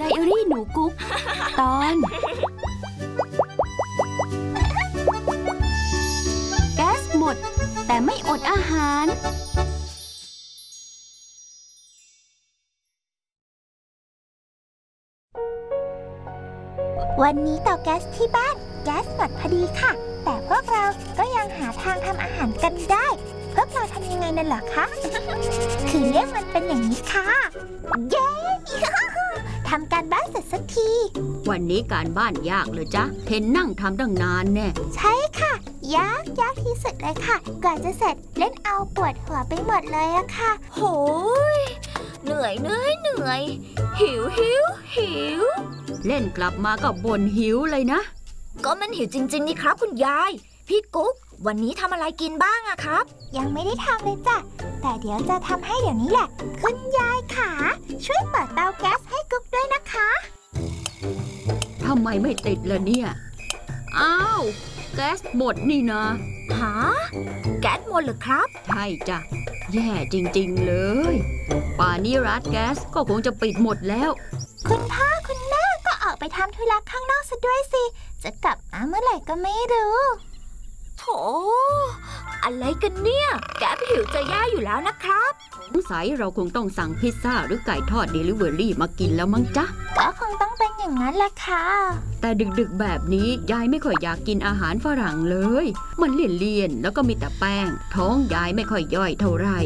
อรี่หนูกุ๊กตอนแก๊สหมดแต่ไม่อดอาหารวันนี้เตาแก๊สที่บ้านแก๊สหมดพอดีค่ะแต่พวกเราก็ยังหาทางทำอาหารกันได้พวกเราทำยังไงนั่นเหรอคะ คือเรื่องมันเป็นอย่างนี้ค่ะเย้ ทำการบ้านเสร็จสักทีวันนี้การบ้านยากเลยจ๊ะเห็นนั่งทำตั้งนานแน่ใช่ค่ะยากที่สุดเลยค่ะกว่าจะเสร็จเล่นเอาปวดหัวไปหมดเลยอะค่ะโหยเหนื่อยหิวเล่นกลับมาก็บ่นหิวเลยนะก็มันหิวจริงๆนี่ครับคุณยายพี่กุ๊กวันนี้ทำอะไรกินบ้างอะครับยังไม่ได้ทำเลยจ้ะแต่เดี๋ยวจะทำให้เดี๋ยวนี้แหละคุณยายขาช่วยเปิดเตาแก๊สให้กุ๊กด้วยนะคะทำไมไม่ติดล่ะเนี่ยอ้าวแก๊สหมดนี่นะหาแก๊สหมดเหรอครับใช่จ้ะแย่จริงๆเลยป่านนี้ร้านแก๊สก็คงจะปิดหมดแล้วคุณพ่อคุณแม่ก็ออกไปทำธุระข้างนอกซะด้วยสิจะกลับมาเมื่อไหร่ก็ไม่รู้โถอะไรกันเนี่ยแก๊สหิวจะแย่อยู่แล้วนะครับสงสัยเราคงต้องสั่งพิซซ่าหรือไก่ทอดเดลิเวอรี่มากินแล้วมั้งจ๊ะก็คงต้องเป็นอย่างนั้นแหละค่ะแต่ดึกๆแบบนี้ยายไม่ค่อยอยากกินอาหารฝรั่งเลยมันเลี่ยนๆแล้วก็มีแต่แป้งท้องยายไม่ค่อยย่อยเท่าไหร่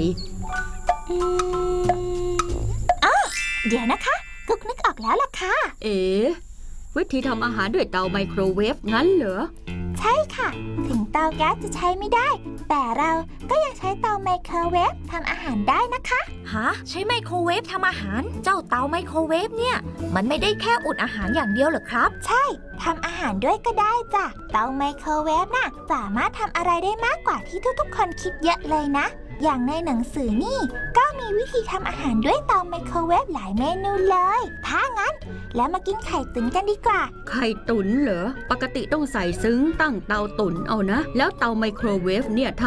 เดี๋ยวนะคะกุ๊กนึกออกแล้วล่ะค่ะวิธีทำอาหารด้วยเตาไมโครเวฟงั้นเหรอใช่ค่ะถึงเตาแก๊สจะใช้ไม่ได้แต่เราก็ยังใช้เตาไมโครเวฟทำอาหารได้นะคะฮะใช้ไมโครเวฟทำอาหารเจ้าเตาไมโครเวฟเนี่ยมันไม่ได้แค่อุ่นอาหารอย่างเดียวเหรอครับใช่ทำอาหารด้วยก็ได้จ้ะเตาไมโครเวฟน่ะสามารถทำอะไรได้มากกว่าที่ทุกๆคนคิดเยอะเลยนะอย่างในหนังสือนี่ก็มีวิธีทำอาหารด้วยเตาไมโครเวฟหลายเมนูเลยถ้างั้นแล้วมากินไข่ตุ๋นกันดีกว่าไข่ตุ๋นเหรอปกติต้องใส่ซึ้งตั้งเตาตุ๋นเอานะแล้วเตาไมโครเวฟเนี่ย